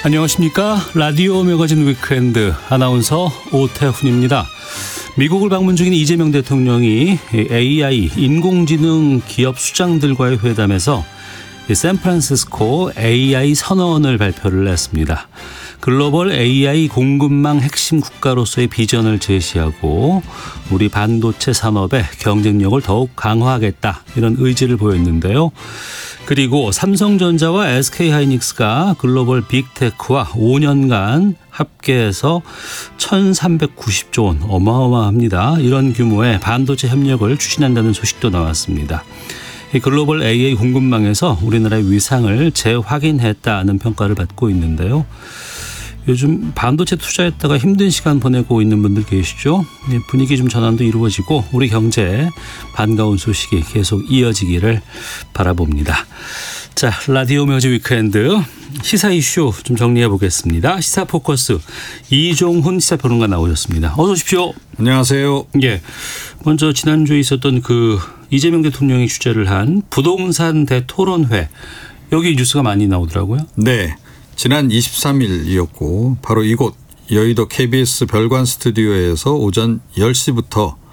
안녕하십니까. 라디오 매거진 위크엔드 아나운서 오태훈입니다. 미국을 방문 중인 이재명 대통령이 AI 인공지능 기업 수장들과의 회담에서 샌프란시스코 AI 선언을 발표를 했습니다. 글로벌 AI 공급망 핵심 국가로서의 비전을 제시하고 우리 반도체 산업의 경쟁력을 더욱 강화하겠다, 이런 의지를 보였는데요. 그리고 삼성전자와 SK하이닉스가 글로벌 빅테크와 5년간 합계해서 1,390조 원, 어마어마합니다. 이런 규모의 반도체 협력을 추진한다는 소식도 나왔습니다. 이 글로벌 AI 공급망에서 우리나라의 위상을 재확인했다는 평가를 받고 있는데요. 요즘 반도체 투자했다가 힘든 시간 보내고 있는 분들 계시죠? 분위기 좀 전환도 이루어지고 우리 경제에 반가운 소식이 계속 이어지기를 바라봅니다. 자, 라디오 매거진 위크엔드 시사 이슈 좀 정리해 보겠습니다. 시사 포커스 이종훈 시사평론가 나오셨습니다. 어서 오십시오. 안녕하세요. 예, 먼저 지난주에 있었던 이재명 대통령이 주재를 한 부동산 대토론회, 여기 뉴스가 많이 나오더라고요. 네, 지난 23일이었고 바로 이곳 여의도 KBS 별관 스튜디오에서 오전 10시부터